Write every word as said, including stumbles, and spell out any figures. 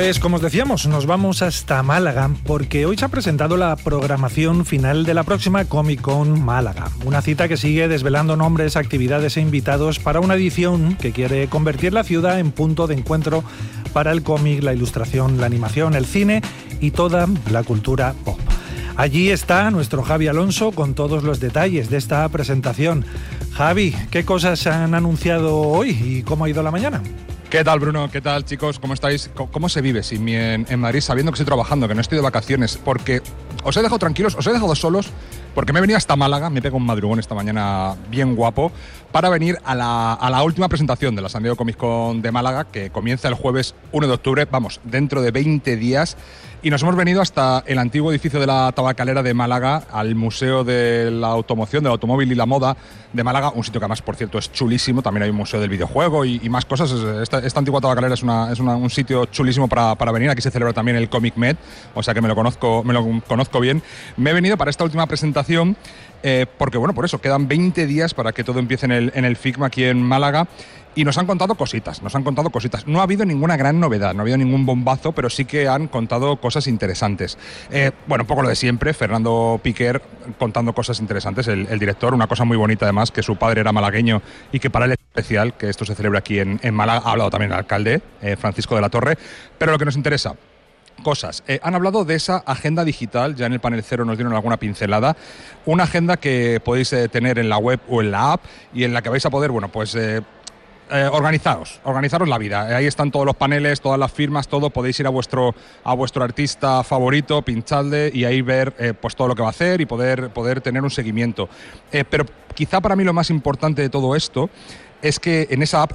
Pues como os decíamos, nos vamos hasta Málaga porque hoy se ha presentado la programación final de la próxima Comic Con Málaga. Una cita que sigue desvelando nombres, actividades e invitados para una edición que quiere convertir la ciudad en punto de encuentro para el cómic, la ilustración, la animación, el cine y toda la cultura pop. Allí está nuestro Javi Alonso con todos los detalles de esta presentación. Javi, ¿qué cosas han anunciado hoy y cómo ha ido la mañana? ¿Qué tal, Bruno? ¿Qué tal, chicos? ¿Cómo estáis? ¿Cómo se vive sin mí en, en Madrid sabiendo que estoy trabajando, que no estoy de vacaciones? Porque os he dejado tranquilos, os he dejado solos, porque me he venido hasta Málaga, me pego un madrugón esta mañana bien guapo, para venir a la, a la última presentación de la San Diego Comic Con de Málaga, que comienza el jueves uno de octubre, vamos, dentro de veinte días. Y nos hemos venido hasta el antiguo edificio de la Tabacalera de Málaga, al Museo de la Automoción, del Automóvil y la Moda de Málaga, un sitio que además, por cierto, es chulísimo. También hay un museo del videojuego y, y más cosas. Esta, esta antigua Tabacalera es, una, es una, un sitio chulísimo para, para venir. Aquí se celebra también el Comic Med, o sea que me lo conozco, me lo conozco bien. Me he venido para esta última presentación eh, porque, bueno, por eso, quedan veinte días para que todo empiece en el, en el FICMA aquí en Málaga. Y nos han contado cositas, nos han contado cositas. No ha habido ninguna gran novedad, no ha habido ningún bombazo, pero sí que han contado cosas interesantes. Eh, bueno, un poco lo de siempre, Fernando Piquer contando cosas interesantes, el, el director, una cosa muy bonita además, que su padre era malagueño y que para él es especial que esto se celebre aquí en, en Málaga. Ha hablado también el alcalde, eh, Francisco de la Torre, pero lo que nos interesa... Cosas. Eh, han hablado de esa agenda digital, ya en el panel cero nos dieron alguna pincelada, una agenda que podéis eh, tener en la web o en la app y en la que vais a poder, bueno, pues... Eh, Eh, organizaros, organizaros la vida. Ahí están todos los paneles, todas las firmas, todo. Podéis ir a vuestro a vuestro artista favorito, pincharle y ahí ver eh, pues todo lo que va a hacer y poder, poder tener un seguimiento. Eh, pero quizá para mí lo más importante de todo esto es que en esa app